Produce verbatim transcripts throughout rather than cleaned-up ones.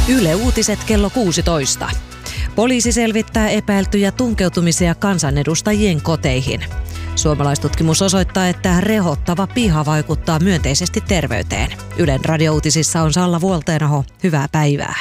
Yle Uutiset kello kuusitoista. Poliisi selvittää epäiltyjä tunkeutumisia kansanedustajien koteihin. Suomalaistutkimus osoittaa, että rehottava piha vaikuttaa myönteisesti terveyteen. Ylen radiouutisissa on Salla Vuolteenaho. Hyvää päivää.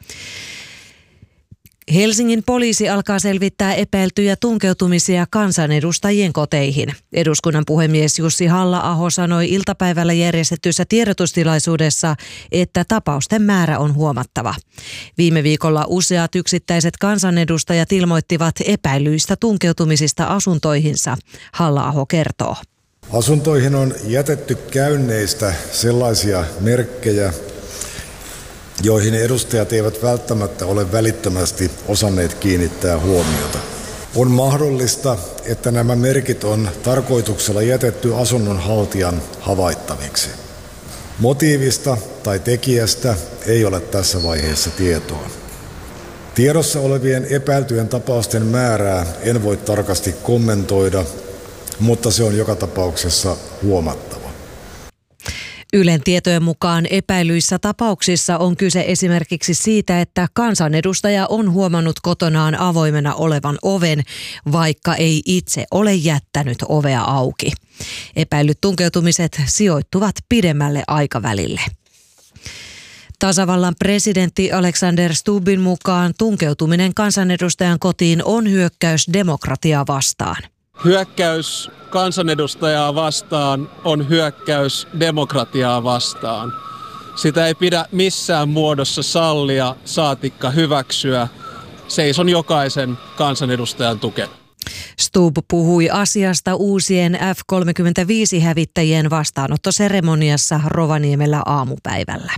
Helsingin poliisi alkaa selvittää epäiltyjä tunkeutumisia kansanedustajien koteihin. Eduskunnan puhemies Jussi Halla-aho sanoi iltapäivällä järjestetyssä tiedotustilaisuudessa, että tapausten määrä on huomattava. Viime viikolla useat yksittäiset kansanedustajat ilmoittivat epäilyistä tunkeutumisista asuntoihinsa. Halla-aho kertoo. Asuntoihin on jätetty käynneistä sellaisia merkkejä, joihin edustajat eivät välttämättä ole välittömästi osanneet kiinnittää huomiota. On mahdollista, että nämä merkit on tarkoituksella jätetty asunnon haltijan havaittaviksi. Motiivista tai tekijästä ei ole tässä vaiheessa tietoa. Tiedossa olevien epäiltyjen tapausten määrää en voi tarkasti kommentoida, mutta se on joka tapauksessa huomattava. Ylen tietojen mukaan epäilyissä tapauksissa on kyse esimerkiksi siitä, että kansanedustaja on huomannut kotonaan avoimena olevan oven, vaikka ei itse ole jättänyt ovea auki. Epäilyt tunkeutumiset sijoittuvat pidemmälle aikavälille. Tasavallan presidentti Alexander Stubbin mukaan tunkeutuminen kansanedustajan kotiin on hyökkäys demokratiaa vastaan. Hyökkäys kansanedustajaa vastaan on hyökkäys demokratiaa vastaan. Sitä ei pidä missään muodossa sallia, saatikka hyväksyä. Seison jokaisen kansanedustajan tukena. Stubb puhui asiasta uusien F kolmekymmentäviisi-hävittäjien vastaanottoseremoniassa Rovaniemellä aamupäivällä.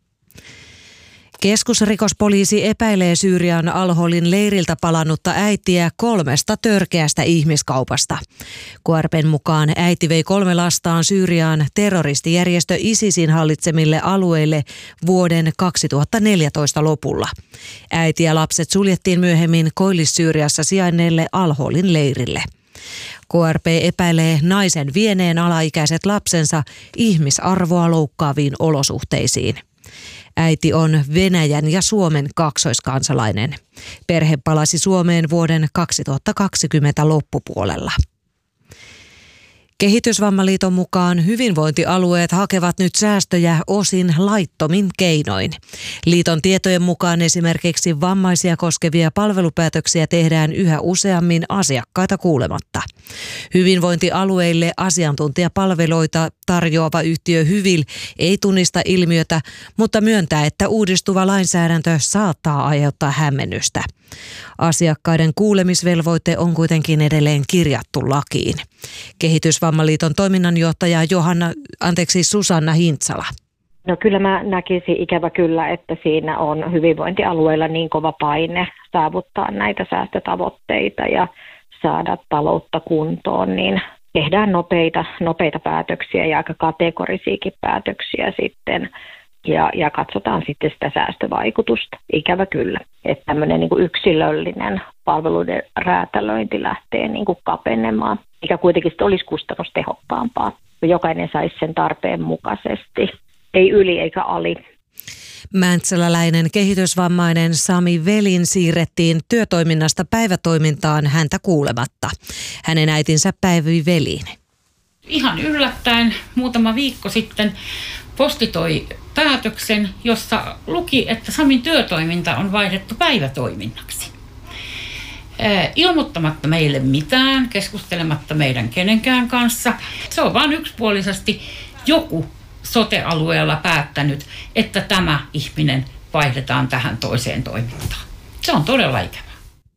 Keskusrikospoliisi epäilee Syyrian Al-Holin leiriltä palannutta äitiä kolmesta törkeästä ihmiskaupasta. K R P:n mukaan äiti vei kolme lastaan Syyriaan terroristijärjestö ISISin hallitsemille alueille vuoden kaksituhattaneljätoista lopulla. Äiti ja lapset suljettiin myöhemmin Koillis-Syyriassa sijainneelle Al-Holin leirille. K R P epäilee naisen vieneen alaikäiset lapsensa ihmisarvoa loukkaaviin olosuhteisiin. Äiti on Venäjän ja Suomen kaksoiskansalainen. Perhe palasi Suomeen vuoden kaksituhattakaksikymmentä loppupuolella. Kehitysvammaliiton mukaan hyvinvointialueet hakevat nyt säästöjä osin laittomin keinoin. Liiton tietojen mukaan esimerkiksi vammaisia koskevia palvelupäätöksiä tehdään yhä useammin asiakkaita kuulematta. Hyvinvointialueille asiantuntijapalveluita tarjoava yhtiö Hyvil ei tunnista ilmiötä, mutta myöntää, että uudistuva lainsäädäntö saattaa aiheuttaa hämmennystä. Asiakkaiden kuulemisvelvoite on kuitenkin edelleen kirjattu lakiin. Kehitysvammaliiton toiminnanjohtaja Johanna, anteeksi Susanna Hintsala. No kyllä mä näkisin ikävä kyllä, että siinä on hyvinvointialueilla niin kova paine saavuttaa näitä säästötavoitteita ja saada taloutta kuntoon, niin tehdään nopeita, nopeita päätöksiä ja aika kategorisiakin päätöksiä sitten. Ja, ja katsotaan sitten sitä säästövaikutusta, ikävä kyllä. Että tämmöinen niin kuin yksilöllinen palveluiden räätälöinti lähtee niin kuin kapenemaan, mikä kuitenkin olisi kustannustehokkaampaa. Jokainen saisi sen tarpeen mukaisesti, ei yli eikä ali. Mäntsäläläinen kehitysvammainen Sami Velin siirrettiin työtoiminnasta päivätoimintaan häntä kuulematta. Hänen äitinsä Päivi Veliin. Ihan yllättäen muutama viikko sitten posti toi päätöksen, jossa luki, että Samin työtoiminta on vaihdettu päivätoiminnaksi. Ilmoittamatta meille mitään, keskustelematta meidän kenenkään kanssa. Se on vain yksipuolisesti joku sote-alueella päättänyt, että tämä ihminen vaihdetaan tähän toiseen toimintaan. Se on todella ikävää.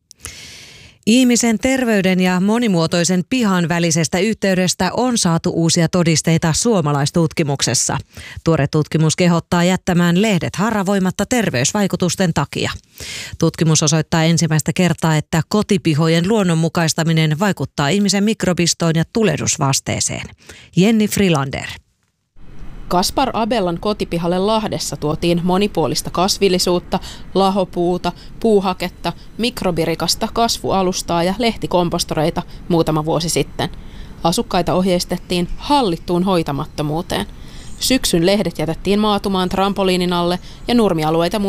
Ihmisen terveyden ja monimuotoisen pihan välisestä yhteydestä on saatu uusia todisteita suomalaistutkimuksessa. Tuore tutkimus kehottaa jättämään lehdet haravoimatta terveysvaikutusten takia. Tutkimus osoittaa ensimmäistä kertaa, että kotipihojen luonnonmukaistaminen vaikuttaa ihmisen mikrobistoon ja tulehdusvasteeseen. Jenni Frilander. Kaspar Abellan kotipihalle Lahdessa tuotiin monipuolista kasvillisuutta, lahopuuta, puuhaketta, mikrobirikasta kasvualustaa ja lehtikompostoreita muutama vuosi sitten. Asukkaita ohjeistettiin hallittuun hoitamattomuuteen. Syksyn lehdet jätettiin maatumaan trampoliinin alle ja nurmialueita